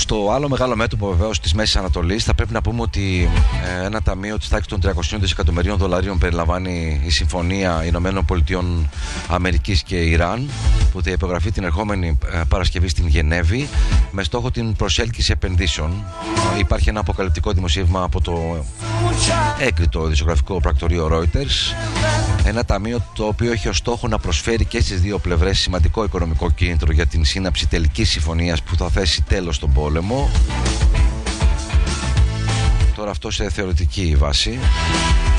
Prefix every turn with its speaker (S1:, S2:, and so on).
S1: Στο άλλο μεγάλο μέτωπο βεβαίως της Μέσης Ανατολής θα πρέπει να πούμε ότι ένα ταμείο της τάξης των 300 δισεκατομμυρίων δολαρίων περιλαμβάνει η Συμφωνία Ηνωμένων Πολιτειών Αμερικής και Ιράν, που θα υπογραφεί την ερχόμενη Παρασκευή στην Γενέβη με στόχο την προσέλκυση επενδύσεων. Υπάρχει ένα αποκαλυπτικό δημοσίευμα από το έγκριτο ειδησιογραφικό πρακτορείο Reuters, ένα ταμείο το οποίο έχει ως στόχο να προσφέρει και στις δύο πλευρές σημαντικό οικονομικό κίνητρο για την σύναψη τελικής συμφωνίας που θα θέσει τέλος στον πόλεμο. Τώρα αυτό σε θεωρητική βάση.